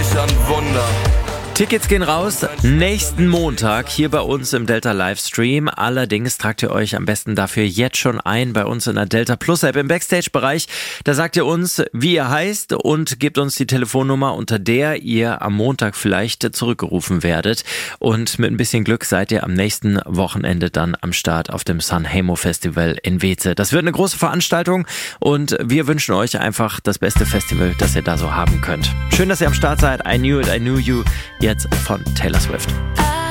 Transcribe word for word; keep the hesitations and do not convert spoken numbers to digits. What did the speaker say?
dich an Wunder. Tickets gehen raus nächsten Montag hier bei uns im Delta Livestream. Allerdings tragt ihr euch am besten dafür jetzt schon ein bei uns in der Delta Plus App im Backstage-Bereich. Da sagt ihr uns, wie ihr heißt und gebt uns die Telefonnummer, unter der ihr am Montag vielleicht zurückgerufen werdet. Und mit ein bisschen Glück seid ihr am nächsten Wochenende dann am Start auf dem Sanremo Festival in Weeze. Das wird eine große Veranstaltung und wir wünschen euch einfach das beste Festival, das ihr da so haben könnt. Schön, dass ihr am Start seid. I knew it, I knew you. Jetzt von Taylor Swift.